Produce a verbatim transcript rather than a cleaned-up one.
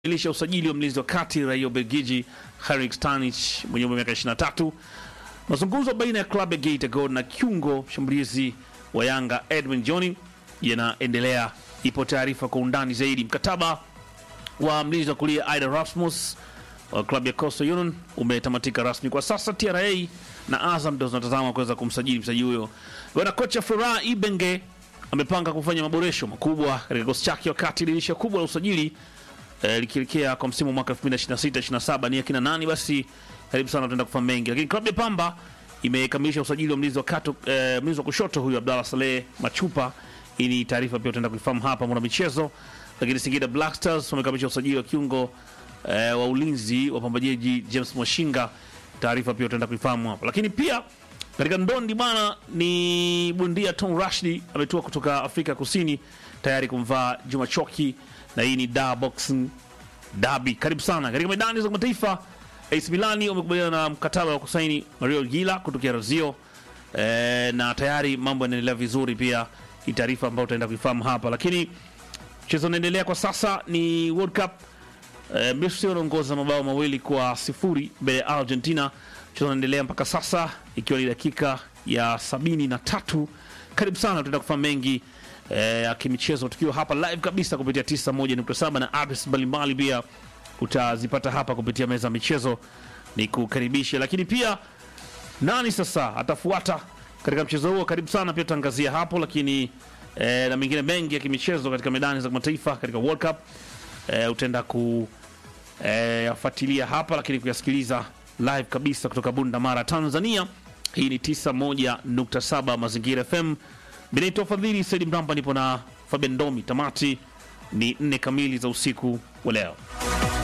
ilisha usajili wa mlinzi wa kati raia wa Belgiji Henrik Stanich mwenye umri wa miaka ishirini na tatu. Mazungumzo baina ya klabu ya Geita Gold na kiungo mshambulizi wa Yanga Edwin Johnny yanaendelea. Ipo taarifa kwa undani zaidi. Mkataba wa mlinzi wa kulia Aida Rasmus wa klabu ya Coastal Union umetamatika rasmi. Kwa sasa T R A na Azam ndio zinatazama kuweza kumsajili mchezaji huyo. Bwana kocha Flora Ibenge amepanga kufanya maboresho makubwa katika kikosi chake wakati dirisha kubwa la usajili eh, likielekea kwa msimu mwaka elfu mbili ishirini na sita ishirini na saba. Ni akina nani basi? Karibu sana, tunaenda kufahamu mengi. Lakini klabu ya Pamba imekamilisha usajili wa mlinzi wa kati eh, mlinzi wa kushoto huyu Abdalla Saleh Machupa. Hii ni taarifa pia tutaenda kuifahamu hapa mwana michezo. Lakini Singida Black Stars wamekamilisha usajili wa kiungo eh, wa ulinzi wa Pambajeji James Mwashinga. Taarifa pia tutaenda kuifahamu hapa. Lakini pia katika ndondi bana, ni bondia Tom Rashid ametua kutoka Afrika Kusini tayari kumvaa Juma Choki, na hii ni Da Boxing Derby. Karibu sana. Katika medani za kimataifa, A C Milan wamekubaliana na mkataba wa kusaini Mario Gila kutokea Lazio e, na tayari mambo yanaendelea vizuri. Pia hii taarifa ambayo tutaenda kuifahamu hapa. Lakini mchezo unaendelea kwa sasa ni World Cup. E, Misri wanaongoza mabao mawili kwa sifuri mbele ya Argentina. Mchezo unaendelea mpaka sasa ikiwa ni dakika ya sabini na tatu. Karibu sana, tutaenda kufahamu mengi eh, ya kimichezo tukiwa hapa live kabisa kupitia tisini na moja nukta saba na apps mbalimbali pia utazipata hapa kupitia meza ya michezo. Ni kukaribisha. Lakini pia nani sasa atafuata katika mchezo huo? Karibu sana, pia tutaangazia hapo. Lakini eh, na mengine mengi ya kimichezo katika medani za kimataifa katika World Cup eh, utaenda ku eh, yafuatilia hapa, lakini kuyasikiliza live kabisa kutoka Bunda Mara, Tanzania. Hii ni tisini na moja nukta saba Mazingira F M. Benito Fadhili Said Mramba, nipo na Fabian Domi. Tamati ni nne kamili za usiku wa leo.